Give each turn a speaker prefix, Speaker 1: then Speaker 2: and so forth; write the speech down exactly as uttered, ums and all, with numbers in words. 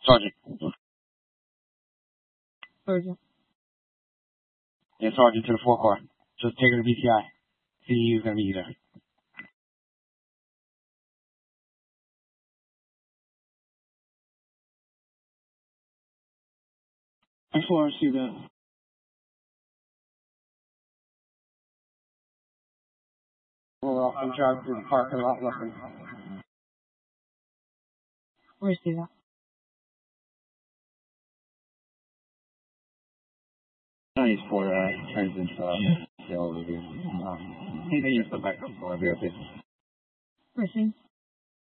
Speaker 1: Sergeant.
Speaker 2: Sergeant.
Speaker 1: Yeah, Sergeant to the four car. Just take her to B C I. C E U is going to meet you there. I four see that. We're off and drive through the parking lot looking.
Speaker 2: Where's that?
Speaker 1: Nice for uh, turns into uh, the elevator. Um, he used to back up for a bit.
Speaker 2: Where's he?